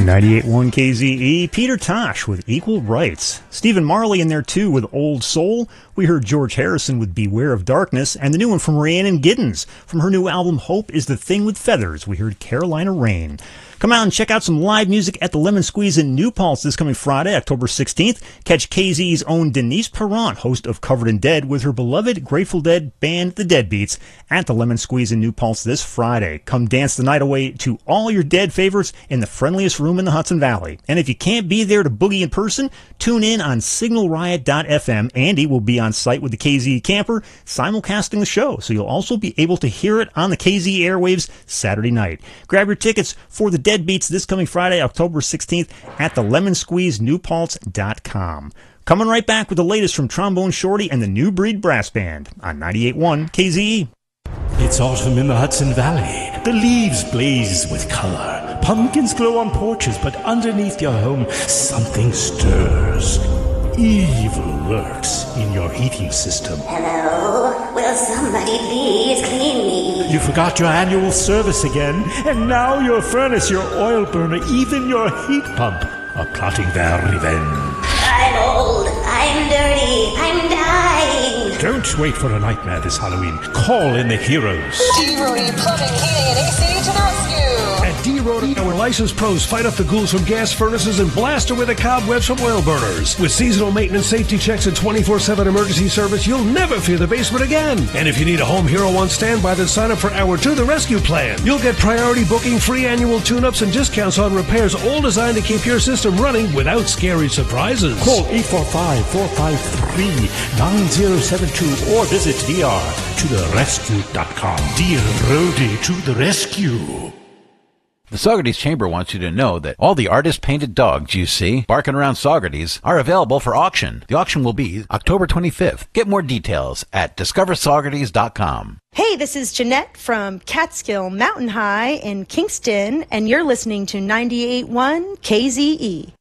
98.1 KZE, Peter Tosh with Equal Rights. Stephen Marley in there too with Old Soul. We heard George Harrison with Beware of Darkness, and the new one from Rhiannon Giddens. From her new album Hope is the Thing with Feathers, we heard Carolina Rain. Come out and check out some live music at the Lemon Squeeze in New Paltz this coming Friday, October 16th. Catch KZ's own Denise Perrant, host of Covered in Dead, with her beloved Grateful Dead band, The Deadbeats, at the Lemon Squeeze in New Paltz this Friday. Come dance the night away to all your Dead favorites in the friendliest room in the Hudson Valley. And if you can't be there to boogie in person, tune in on signalriot.fm. Andy will be on site with the KZ camper, simulcasting the show, so you'll also be able to hear it on the KZ airwaves Saturday night. Grab your tickets for the Deadbeats this coming Friday, October 16th at the lemonsqueezenewpaltz.com. Coming right back with the latest from Trombone Shorty and the New Breed Brass Band on 98.1 KZE. It's autumn in the Hudson Valley. The leaves blaze with color. Pumpkins glow on porches, but underneath your home, something stirs. Evil lurks in your heating system. Hello? Will somebody please clean me? You forgot your annual service again, and now your furnace, your oil burner, even your heat pump are plotting their revenge. I'm old, I'm dirty, I'm dying. Don't wait for a nightmare this Halloween. Call in the heroes. D-Rody Plumbing, Heating, and AC to the rescue. At D-Rody, our licensed pros fight off the ghouls from gas furnaces and blast away the cobwebs from oil burners. With seasonal maintenance, safety checks, and 24/7 emergency service, you'll never fear the basement again. And if you need a home hero on standby, then sign up for our To the Rescue plan. You'll get priority booking, free annual tune-ups, and discounts on repairs, all designed to keep your system running without scary surprises. Call 845-453-9072 or visit drtotherescue.com. D-Rody to the rescue. The Saugerties Chamber wants you to know that all the artist-painted dogs you see barking around Saugerties are available for auction. The auction will be October 25th. Get more details at discoversaugerties.com. Hey, this is Jeanette from Catskill Mountain High in Kingston, and you're listening to 98.1 KZE.